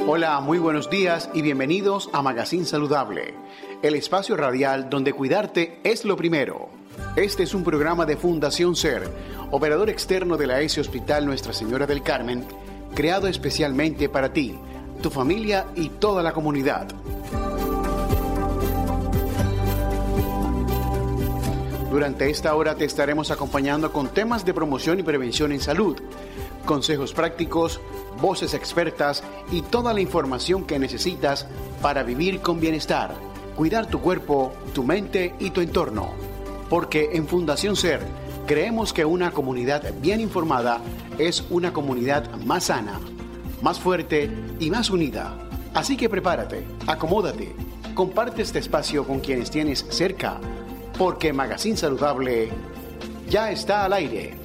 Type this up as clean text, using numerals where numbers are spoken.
Hola, muy buenos días y bienvenidos a Magazine Saludable, el espacio radial donde cuidarte es lo primero. Este es un programa de Fundación SER, operador externo de la ESE Hospital Nuestra Señora del Carmen, creado especialmente para ti, tu familia y toda la comunidad. Durante esta hora te estaremos acompañando con temas de promoción y prevención en salud, consejos prácticos, voces expertas y toda la información que necesitas para vivir con bienestar, cuidar tu cuerpo, tu mente y tu entorno. Porque en Fundación SER creemos que una comunidad bien informada es una comunidad más sana, más fuerte y más unida. Así que prepárate, acomódate, comparte este espacio con quienes tienes cerca, porque Magazine Saludable ya está al aire.